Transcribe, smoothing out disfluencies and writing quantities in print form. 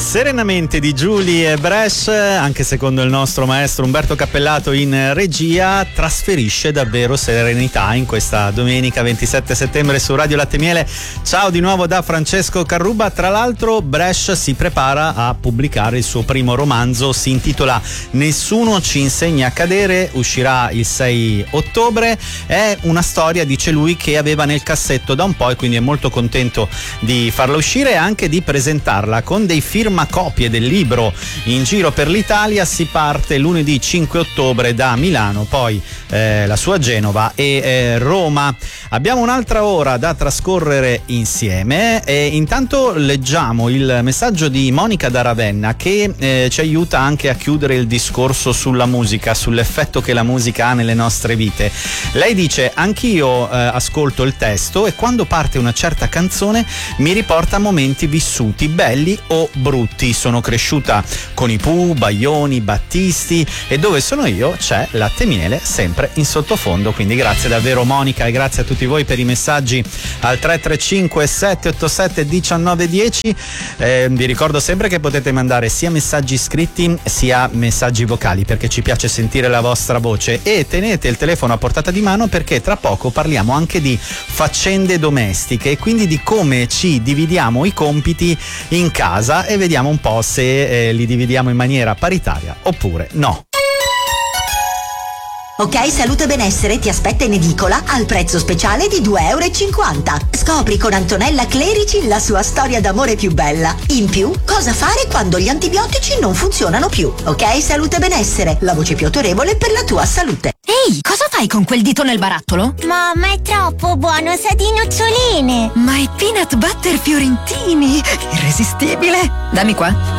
Serenamente di Giulia e Bresh, anche secondo il nostro maestro Umberto Cappellato in regia, trasferisce davvero serenità in questa domenica 27 settembre su Radio Latte Miele. Ciao di nuovo da Francesco Carruba. Tra l'altro Bresh si prepara a pubblicare il suo primo romanzo, si intitola Nessuno ci insegna a cadere, uscirà il 6 ottobre. È una storia, dice lui, che aveva nel cassetto da un po' e quindi è molto contento di farla uscire e anche di presentarla con dei firmacopie del libro in giro per l'Italia. Si parte lunedì 5 ottobre da Milano, poi la sua Genova e Roma. Abbiamo un'altra ora da trascorrere insieme e intanto leggiamo il messaggio di Monica da Ravenna che ci aiuta anche a chiudere il discorso sulla musica, sull'effetto che la musica ha nelle nostre vite. Lei dice: anch'io ascolto il testo e quando parte una certa canzone mi riporta a momenti vissuti, belli o brutti. Sono cresciuta con i Pooh, Baglioni, Battisti e dove sono io c'è Latte Miele sempre in sottofondo. Quindi grazie davvero Monica e grazie a tutti voi per i messaggi al 335 787 1910. Vi ricordo sempre che potete mandare sia messaggi scritti sia messaggi vocali perché ci piace sentire la vostra voce, e tenete il telefono a portata di mano perché tra poco parliamo anche di faccende domestiche e quindi di come ci dividiamo i compiti in casa e vediamo un po' se li dividiamo in maniera paritaria oppure no. Ok, Salute e Benessere ti aspetta in edicola al prezzo speciale di €2,50. Scopri con Antonella Clerici la sua storia d'amore più bella. In più, cosa fare quando gli antibiotici non funzionano più. Ok, Salute e Benessere, la voce più autorevole per la tua salute. Ehi, cosa fai con quel dito nel barattolo? Mamma, è troppo buono, sa di noccioline. Ma è peanut butter fiorentini, irresistibile. Dammi qua.